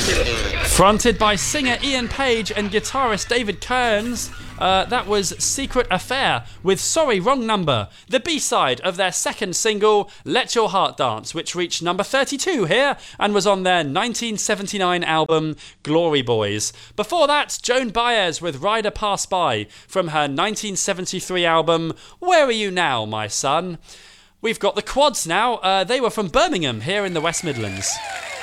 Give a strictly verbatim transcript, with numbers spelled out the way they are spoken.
Fronted by singer Ian Page and guitarist David Kearns, uh, that was Secret Affair with Sorry Wrong Number, the B-side of their second single, Let Your Heart Dance, which reached number thirty-two here and was on their nineteen seventy-nine album Glory Boys. Before that, Joan Baez with Rider Pass By from her nineteen seventy-three album Where Are You Now, My Son? We've got the Quads now. Uh, they were from Birmingham here in the West Midlands.